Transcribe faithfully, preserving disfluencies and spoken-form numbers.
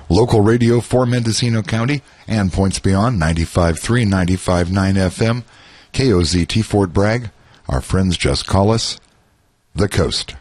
Local radio for Mendocino County and points beyond, ninety-five point three, ninety-five point nine F M, K O Z T Fort Bragg. Our friends just call us The Coast.